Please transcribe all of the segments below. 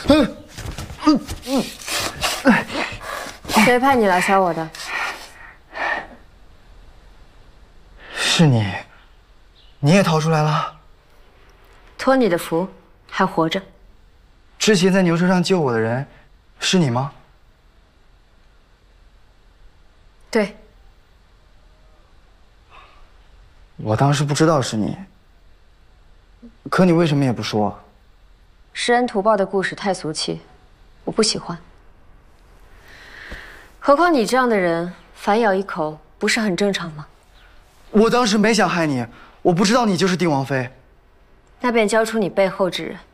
谁派你来杀我的？ 是你，你也逃出来了？ 托你的福，还活着。 之前在牛车上救我的人，是你吗？ 对。 我当时不知道是你，可你为什么也不说？ 施恩图报的故事太俗气，我不喜欢。何况你这样的人，反咬一口不是很正常吗？ 我当时没想害你，我不知道你就是定王妃。 那便交出你背后之人。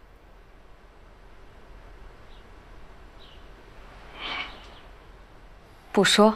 不说。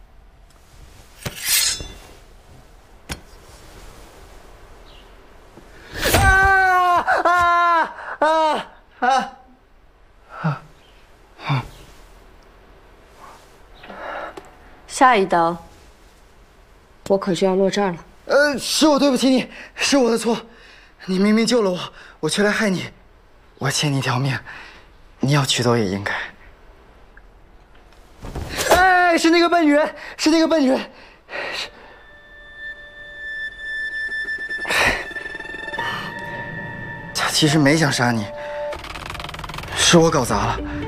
下一刀，我可就要落这儿了。 是我对不起你，是我的错。你明明救了我，我却来害你。我欠你一条命，你要取走也应该。哎，是那个笨女人，是那个笨女人。她其实没想杀你，是我搞砸了。